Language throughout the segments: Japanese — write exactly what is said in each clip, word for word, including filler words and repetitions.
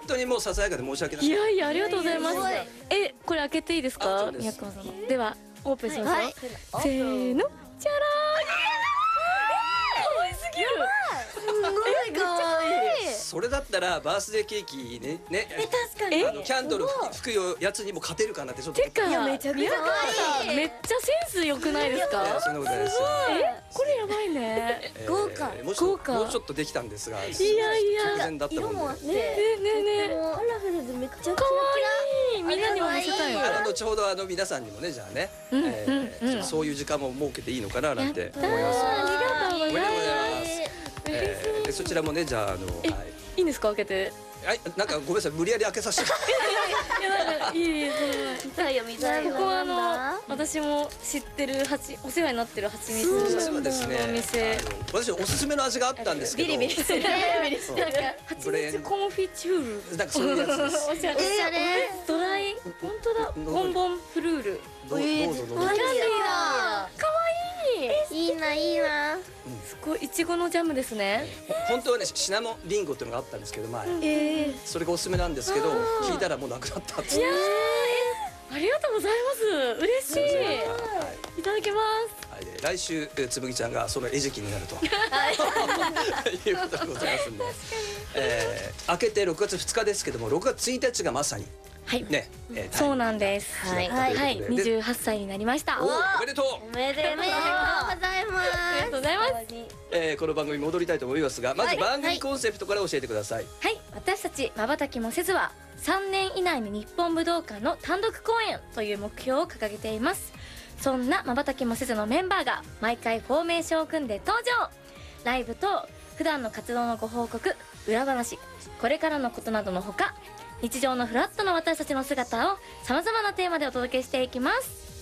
当にもうささやかで申し訳ない。 いやいや、ありがとうございます。 いやいやえ、これ開けていいですあか、 そうです宮川さんの。ではオープンしますよ、 はいせーの、じゃらーん。可愛すぎる。 すごい可愛い。 それだったらバースデーケーキねねえ、確かに。 あのキャンドル吹くやつにも勝てるかなってちょっと思って。 てか、 いやめちゃくちゃ可愛い宮川さんめっちゃセンス良くないですいやか。 そんなことないですよ。 え、これやばいね。 えー豪華もうちょっと豪華もうちょっとできたんですが、 いやいや直前だった色ももんで。 あって、 ねえねえねえ。 カラフルでめっちゃキラ可愛い。みんなにも見せたいわ。 あの後ほどあの皆さんにもねじゃあね、 うんえーうんうんちょっとそういう時間も設けていいのかななんて思います。 ありがとうございます。 おめでとうございます。えーでそちらもねじゃああのはいいいんですか、開けて。 はいなんかごめんなさい無理やり開けさせて。 いや、なんかいいいい、 見たいよ見たいよ。 ここはあなんの私も知ってるはちお世話になってるはちみつ実はですね、 のお店。 あの私おすすめの味があったんですけど、 ビリビリしてる。ビリビリしそうてる。 はちみつコンフィチュール。 なんかそういうやつです。 おしゃれ。 おしゃれドライ、本当だ。ボンボンフルール。 どうどうぞどうぞ。 キャンディーだ。 可愛い。 いいないいな。 すごい、いちごのジャムですね。 本当はねシナモンリンゴっていうのがあったんですけど前、 ええ。 それがおすすめなんですけど聞いたらもうなくなったっていやー、ありがとうございます。嬉しい。 はいただきます。 はい、で来週えーつむぎちゃんがその餌食になるということでございますんで、えー、明けてろくがつふつかですけどもろくがつついたちがまさにはい。 ね、えーそうなんです。 はいはい、はい、 ということでにじゅうはっさいになりました。 おおあめでとう、 おめでとうございます。 りがとうございます。 えー、この番組戻りたいと思いますがまず番組コンセプトから教えてください。 はい、私たちまばたきもせずはさんねん以内に日本武道館の単独公演という目標を掲げています。そんなまばたきもせずのメンバーが毎回フォーメーションを組んで登場。ライブと普段の活動のご報告、裏話、これからのことなどのほか、日常のフラットな私たちの姿をさまざまなテーマでお届けしていきます。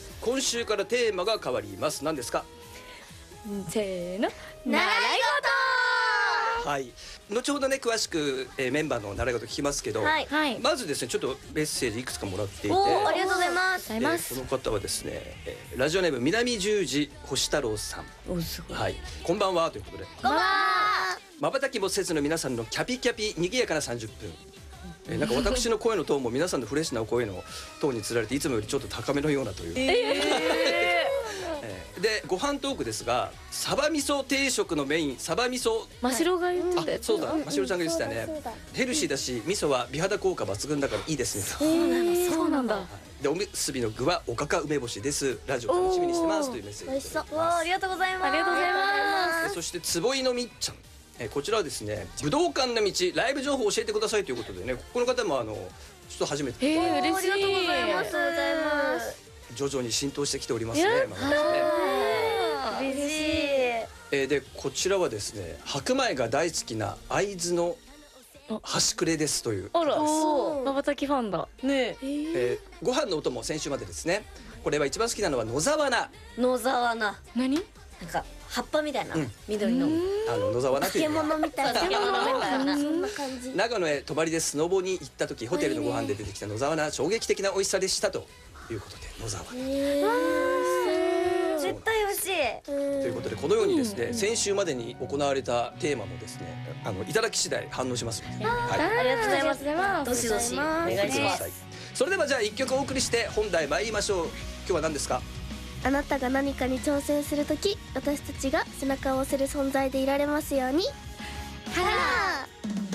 今週からテーマが変わります。何ですか？ せーの、 習いはい後ほどね詳しく、えー、メンバーの習い事聞きますけど、 はいはい、 まずですねちょっとメッセージいくつかもらっていて、 おー、ありがとうございます。 ございます。 えーこの方はですね、えーラジオネーム南十字星太郎さん、 お、すごい。 はい、こんばんはということでこんばんは。 まばたきもせずの皆さんのキャピキャピにぎやかなさんじゅっぷん、えーなんか私の声のトーンも皆さんのフレッシュなお声のトーンにつられていつもよりちょっと高めのようなという、えーでご飯トークですがサバ味噌定食のメインサバ味噌、 真白が言ってあたやつ。 そうだましろちゃんが言ってたよね、 そうだそうだヘルシーだし味噌は美肌効果抜群だからいいですねと、 そうなんだ。そうなんだ。 でおむすびの具はおかか梅干しです。ラジオ楽しみにしてますというメッセージ美味しそう。 いただきますわあ、ありがとうございます。 ありがとうございますえそして坪井のみっちゃん、えこちらはですね武道館の道ライブ情報を教えてくださいということでねこの方もあのちょっと初めてへえ、嬉しい。 ありがとうございます。ありがとうございます。 徐々に浸透してきておりますやね。 ったーまだね嬉しい。 えーでこちらはですね白米が大好きな会津の端くれですというあら、 おーまばたきファンだ。ねえーご飯のお供先週までですねこれは一番好きなのは野沢菜野沢菜。 何？ なんか葉っぱみたいな、 うん緑のあの野沢菜というね漬物みたいな漬物みたいなそんな感じ。 長野へ泊まりでスノボに行った時ホテルのご飯で出てきた野沢菜衝撃的な美味しさでしたということで野沢菜えー、絶対美味しい。 ということでこのようにですね先週までに行われたテーマもですねあのいただき次第反応しますので、はい、 ありがとうございますありがとうございますどしどしお願いしお送りくます。 ださい。それではじゃあ一曲お送りして本題参りましょう。今日は何ですか？ あなたが何かに挑戦するとき、私たちが背中を押せる存在でいられますように。 ハラ